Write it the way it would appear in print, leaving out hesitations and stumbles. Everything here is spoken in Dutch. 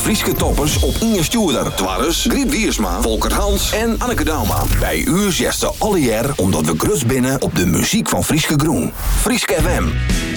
Frieske toppers op Inge Stuurder. Twarres, Griet Wiersma, Volker Hans en Anneke Dauma. Bij u zegt ze alle jaar omdat we grutst binnen op de muziek van Frieske Groen. Frieske FM.